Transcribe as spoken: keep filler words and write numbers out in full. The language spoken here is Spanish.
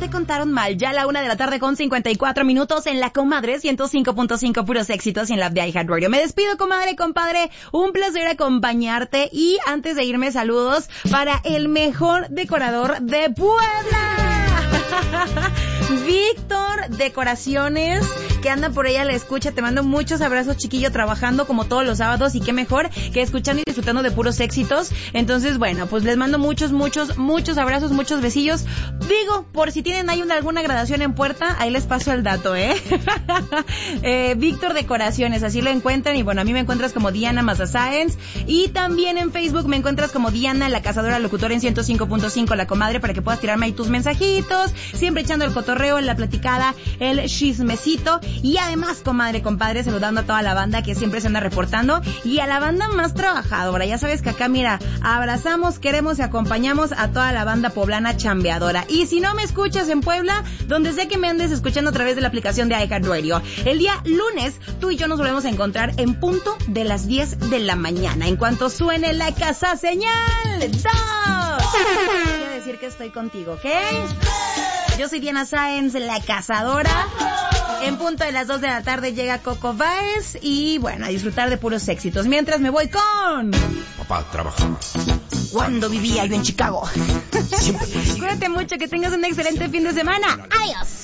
te contaron mal. Ya a la una de la tarde con cincuenta y cuatro minutos en La Comadre, ciento cinco punto cinco, puros éxitos, y en la app de iHeartRadio. Me despido, comadre, compadre. Un placer acompañarte. Y antes de irme, saludos para el mejor decorador de Puebla. Víctor Decoraciones, que anda por ella, la escucha. Te mando muchos abrazos, chiquillo, trabajando como todos los sábados, y qué mejor que escuchando y disfrutando de puros éxitos. Entonces, bueno, pues les mando muchos, muchos, muchos abrazos, muchos besillos. Digo, por si tienen ahí una, alguna graduación en puerta, ahí les paso el dato, ¿eh? eh Víctor Decoraciones, así lo encuentran. Y bueno, a mí me encuentras como Diana Maza Sáenz, y también en Facebook me encuentras como Diana, la cazadora locutora en ciento cinco punto cinco, La Comadre, para que puedas tirarme ahí tus mensajitos, siempre echando el cotorreo, la platicada, el chismecito. Y además, comadre, compadre, saludando a toda la banda que siempre se anda reportando, y a la banda más trabajadora. Ya sabes que acá, mira, abrazamos, queremos y acompañamos a toda la banda poblana chambeadora. Y si no me escuchas en Puebla, donde sé que me andes escuchando a través de la aplicación de iHeartRadio, el día lunes tú y yo nos volvemos a encontrar en punto de las diez de la mañana, en cuanto suene la casa señal dos. Quiero decir que estoy contigo, ¿ok? Yo soy Diana Sáenz, la cazadora. En punto de las dos de la tarde llega Coco Báez, y bueno, a disfrutar de puros éxitos. Mientras me voy con... Papá trabajaba. Cuando vivía yo en Chicago. Siempre. Cuídate mucho, que tengas un excelente fin de semana. Adiós.